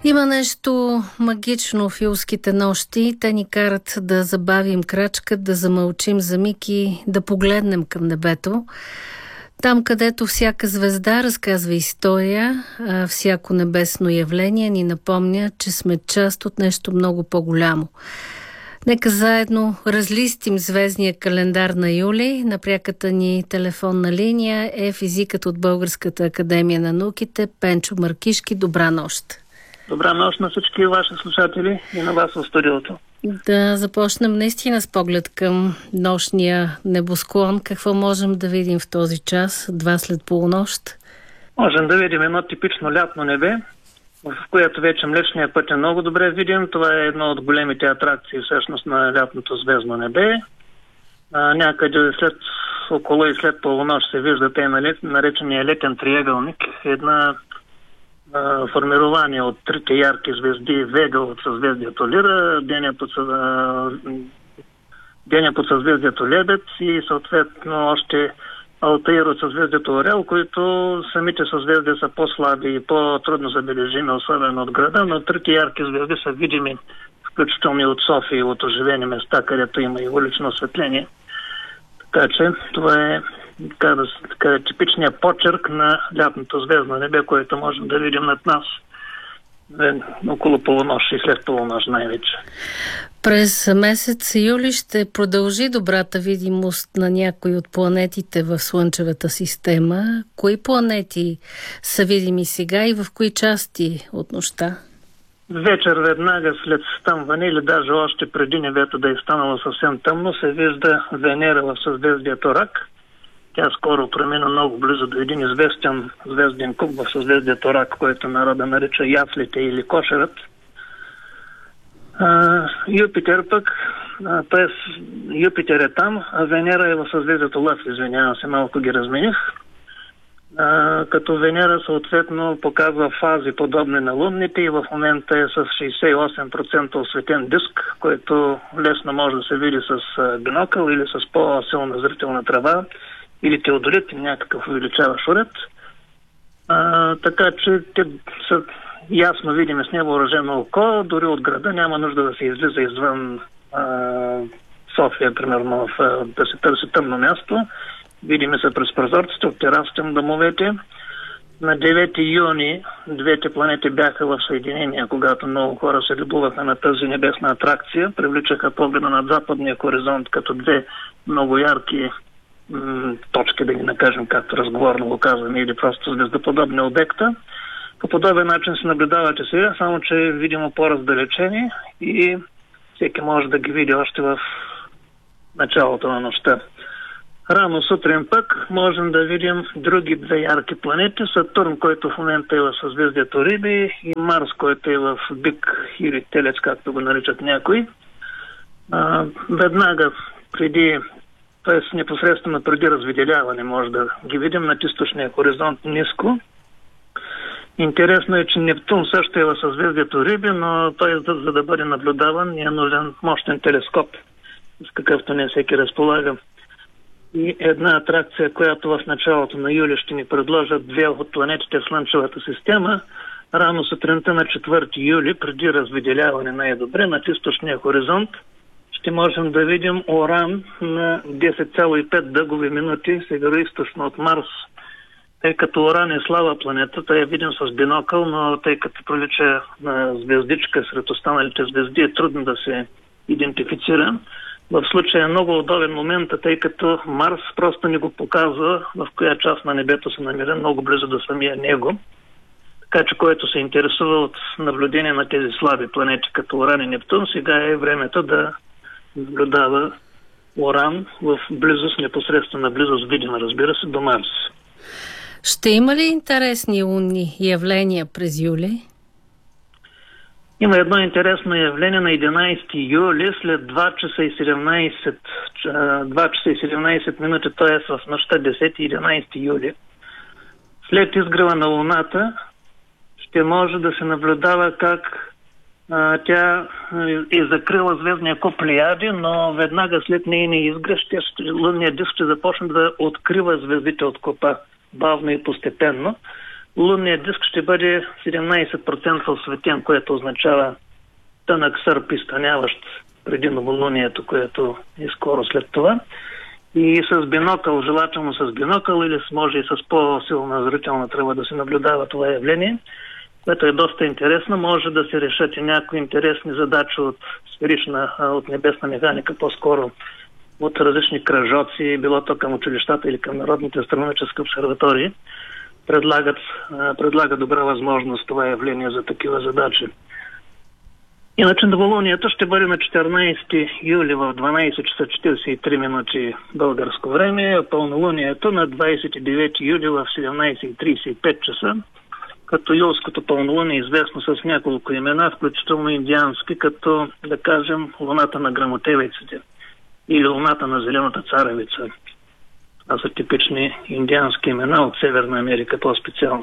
Има нещо магично в юлските нощи. Те ни карат да забавим крачка, да замълчим за миг и да погледнем към небето. Там, където всяка звезда разказва история, а всяко небесно явление ни напомня, че сме част от нещо много по-голямо. Нека заедно разлистим звездния календар на юли. На пряката ни телефонна линия е физикът от Българската академия на науките Пенчо Маркишки. Добра нощ! Добра нощ на всички ваши слушатели и на вас в студиото. Да започнем наистина с поглед към нощния небосклон. Какво можем да видим в този час, 2 след полунощ? Можем да видим едно типично лятно небе, в което вече Млечният път е много добре видим. Това е едно от големите атракции всъщност на лятното звездно небе. Някъде около и след полунощ се вижда наречения летен триъгълник. Една формирование от трите ярки звезди Вега от съзвездието Лира, Деня под съзвездието Лебед и съответно още Алтаир от съзвездието Орел, които самите съзвездия са по-слаби и по-трудно забележими, особено от града, но трите ярки звезди са видими, включително и от София, и от оживени места, където има и улично осветление. Така че това е типичният почерк на лятното звездно небе, което можем да видим над нас около полунощ и след полунощ най-вече. През месец юли ще продължи добрата видимост на някои от планетите в Слънчевата система. Кои планети са видими сега и в кои части от нощта? Вечер веднага след стъмване или даже още преди небето да е станало съвсем тъмно, се вижда Венера в съзвездието Рак. Тя скоро премина много близо до един известен звезден куп в съзвездието Рак, който народа нарича Яслите или Кошерът. Юпитер пък, т.е. Юпитер е там, а Венера е в съзвездието Лъв, извинявам се, малко ги размених. Като Венера съответно показва фази подобни на лунните и в момента е с 68% осветен диск, който лесно може да се види с бинокъл или с по-силна зрителна тръба или теодолит, някакъв увеличаващ уред. Така че те са ясно видими с невъоръжено око, дори от града няма нужда да се излиза извън София, примерно, да се търси тъмно място. Видими са през прозорците от терасите на домовете. На 9 юни двете планети бяха в съединение, когато много хора се любуваха на тази небесна атракция. Привличаха погледа над западния хоризонт като две много ярки точки, да ги накажем, както разговорно го казваме, или просто звездоподобни обекта. По подобен начин се наблюдавате сега, само че видимо по-раздалечени и всеки може да ги види още в началото на нощта. Рано сутрин пък можем да видим други две ярки планети. Сатурн, който в момента е в съзвездието Риби, и Марс, който е в Бик или Телец, както го наричат някои. Веднага преди, т.е. непосредствено преди развиделяване може да ги видим над източния хоризонт ниско. Интересно е, че Нептун също е в съзвездието Риби, но той, за да бъде наблюдаван, е нужен мощен телескоп, с какъвто не всеки разполага. И една атракция, която в началото на юли ще ни предложат две от планетите в Слънчевата система, рано сутринта на 4 юли, преди развиделяване най-добре, над източния хоризонт, ще можем да видим Оран на 10,5 дъгови минути североизточно от Марс. Тъй като Оран е слаба планета, той е видим с бинокъл, но тъй като прилича на звездичка сред останалите звезди, е трудно да се идентифицира. В случая е много удобен момент, тъй като Марс просто ни го показва в коя част на небето се намира, много близо до самия него. Така че който се интересува от наблюдение на тези слаби планети, като Оран и Нептун, сега е времето да наблюдава Оран в близост, непосредствена близост, видима, разбира се, до Марс. Ще има ли интересни лунни явления през юли? Има едно интересно явление на 11 юли след 2 часа и 17 минути, т.е. в нощта 10 и 11 юли. След изгрева на Луната ще може да се наблюдава как тя е закрила звездния куп Плеяди, но веднага след нейния изгрев лунният диск ще започне да открива звездите от купа бавно и постепенно. лунният диск ще бъде 17% осветен, което означава тънък сърп, изтъняващ преди новолунието, което е скоро след това. И с бинокъл, желателно с бинокъл или може и с по-силна зрителна тръба да се наблюдава това явление, което е доста интересно. Може да се решат и някои интересни задачи от сферична, от небесна механика, по-скоро от различни кръжоци, било то към училищата или към народните астрономически обсерватории. Предлага добра възможност това явление за такива задачи. Иначе новолунието ще бъде на 14 юли в 12 часа 43 минути българско време, а пълнолунието на 29 юли в 17:35 часа, като юлското пълнолуние е известно с няколко имена, включително индиански, като, да кажем, луната на грамотевиците или луната на зелената царевица. Това са типични индиански имена от Северна Америка по-специално.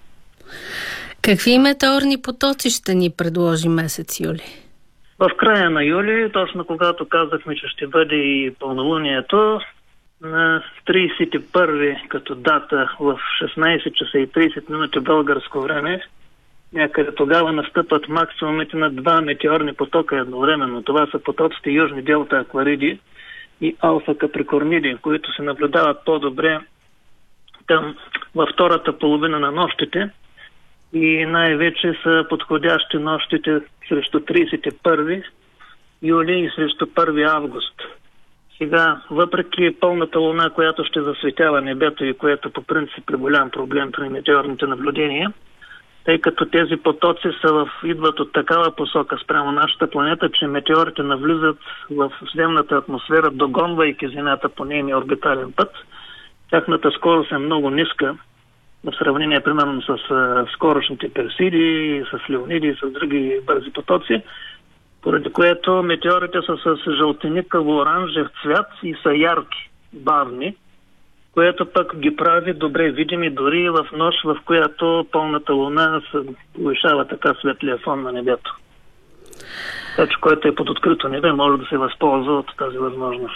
Какви метеорни потоци ще ни предложи месец юли? В края на юли, точно когато казахме, че ще бъде и пълнолунието, на 31 като дата в 16 часа и 30 минути българско време, някъде тогава настъпат максимумите на 2 метеорни потока едновременно. Това са потоците Южни Делта Аквариди и Алфа Каприкорниди, които се наблюдават по-добре там във втората половина на нощите и най-вече са подходящи нощите срещу 31 юли и срещу 1 август. Сега, въпреки пълната луна, която ще засветява небето и което по принцип е голям проблем при метеорните наблюдения, тъй като тези потоци идват от такава посока спрямо нашата планета, че метеорите навлизат в земната атмосфера, догонвайки Земята по нейния орбитален път. Тяхната скорост е много ниска, в сравнение примерно с скорошните Персиди, с Леониди и с други бързи потоци, поради което метеорите са с жълтеникаво-оранжев цвят и са ярки, бавни, което пък ги прави добре видими дори в нощ, в която пълната луна повишава така светлия фон на небето. Така че който е под открито небе, може да се възползва от тази възможност.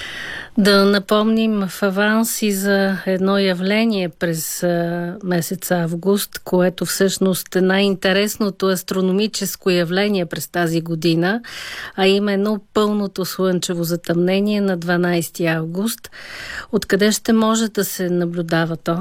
Да напомним в аванс и за едно явление през месец август, което всъщност е най-интересното астрономическо явление през тази година, а именно пълното слънчево затъмнение на 12 август. Откъде ще може да се наблюдава то?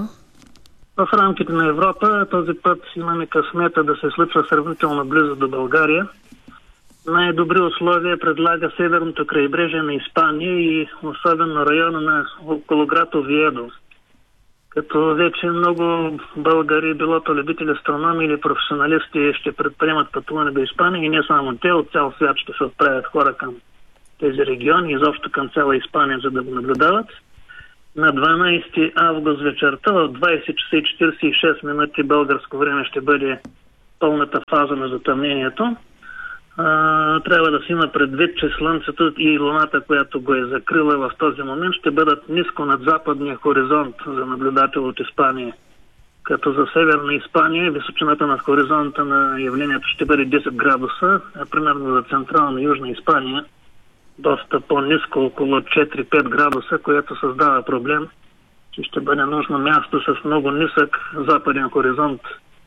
В рамките на Европа този път имаме късмета да се случва сравнително близо до България. Най-добри условия предлага северното крайбрежие на Испания и особено района на около град Овиедо. Като вече много българи, билото любители астрономи или професионалисти, ще предприемат пътуване до Испания и не само те, от цял свят ще се отправят хора към тези региони, изобщо към цяла Испания, за да го наблюдават. На 12 август вечерта в 20 часа и 46 минути българско време ще бъде пълната фаза на затъмнението. Трябва да се има предвид, че Слънцето и Луната, която го е закрила в този момент, ще бъдат ниско над западния хоризонт за наблюдател от Испания. Като за Северна Испания височината над хоризонта на явлението ще бъде 10 градуса, а примерно за Централна и Южна Испания доста по-ниско, около 4-5 градуса, което създава проблем, че ще бъде нужно място с много нисък западен хоризонт.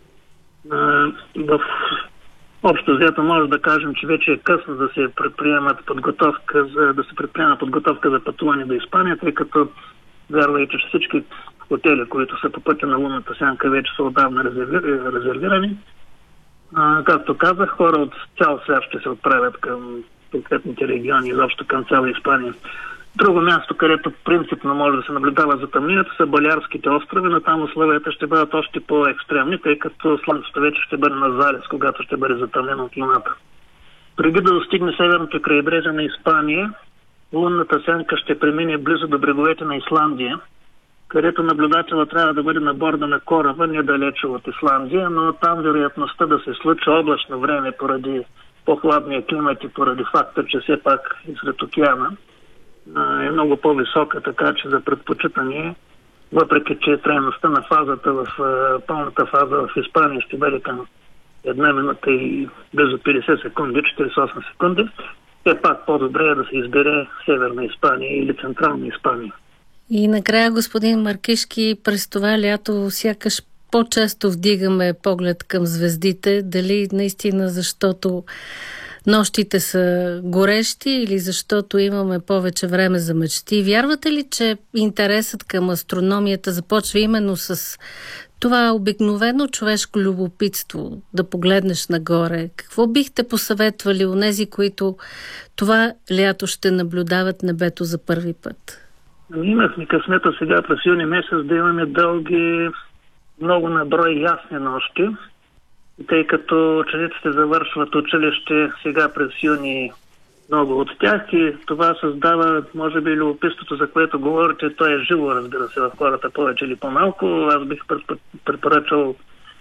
В общо взето може да кажем, че вече е късно да се предприема подготовка за пътуване до Испания, тъй като вярвайте, че всички хотели, които са по пътя на лунната сянка, вече са отдавна резервирани. Както казах, хора от цял свят ще се отправят към съответните региони, изобщо към цяла Испания. Друго място, където принципно може да се наблюдава затъмнението, са Балиарските острови, но там условията ще бъдат още по-екстремни, тъй като Слънцето вече ще бъде на залез, когато ще бъде затъмнено от Луната. Преди да достигне северното крайбрежие на Испания, лунната сянка ще премине близо до бреговете на Исландия, където наблюдателът трябва да бъде на борда на кораба, недалече от Исландия, но там вероятността да се случи облачно време поради по-хладния климат и поради факта, че все пак и сред океана е много по-висока, така че за предпочитане, въпреки че трайността на фазата в пълната фаза в Испания ще бъде към 1 минута и близо 50 секунди, 48 секунди, все пак по-добре е да се избере Северна Испания или Централна Испания. И накрая, господин Маркишки, през това лято сякаш по-често вдигаме поглед към звездите, дали наистина защото нощите са горещи или защото имаме повече време за мечти. Вярвате ли, че интересът към астрономията започва именно с това обикновено човешко любопитство, да погледнеш нагоре? Какво бихте посъветвали онези, които това лято ще наблюдават небето за първи път? Имахме късмета сега през юни месец да имаме дълги, много наброй ясни нощи. Тъй като учениците завършват училище сега през юни, много от тях, и това създава, може би, любопитството, за което говорите, то е живо, разбира се, в хората повече или по-малко. Аз бих препоръчал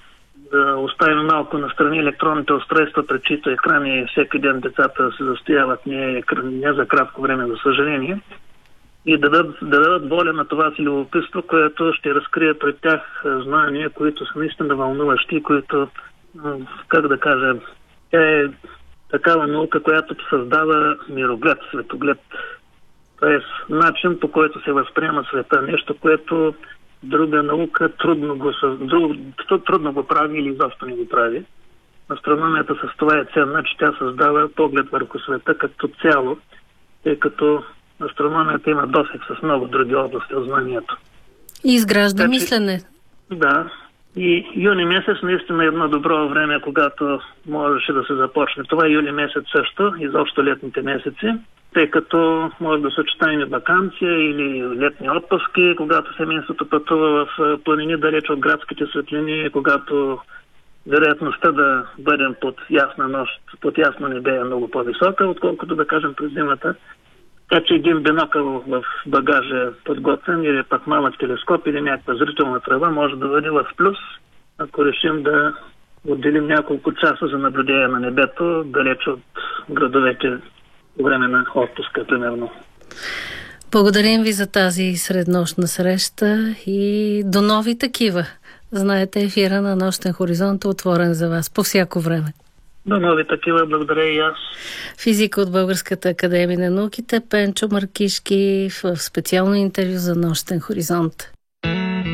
да оставим малко настрани електронните устройства, пред чието екрани всеки ден децата се застояват не за кратко време, за съжаление, и да дадат воля на това си любопитство, което ще разкрие пред тях знания, които са наистина вълнуващи, които, как да кажа, тя е такава наука, която създава мироглед, светоглед. Тоест начин, по който се възприема света. Нещо, което друга наука трудно го прави или изобщо не го прави. Астрономията с това е ценна, че тя създава поглед върху света като цяло, тъй като астрономията има досег с много други области от знанието. И изгражда мислене. Да. И юни месец наистина е едно добро време, когато можеше да се започне. Това е юли месец също, изобщо летните месеци, тъй като може да съчетаем ваканция или летни отпуски, когато семейството пътува в планини далеч от градските светлини, когато вероятността да бъдем под ясна нощ, под ясно небе е много по-висока, отколкото да кажем през зимата. Така че един бинокъл в багажа подготвен или пък малък телескоп или някаква зрителна тръба може да бъде в плюс, ако решим да отделим няколко часа за наблюдение на небето, далеч от градовете по време на отпуска, примерно. Благодарим ви за тази среднощна среща и до нови такива. Знаете, ефира на Нощен хоризонт е отворен за вас по всяко време. До нови такива, благодаря и аз. Физик от Българската академия на науките Пенчо Маркишки в специално интервю за Нощен хоризонт.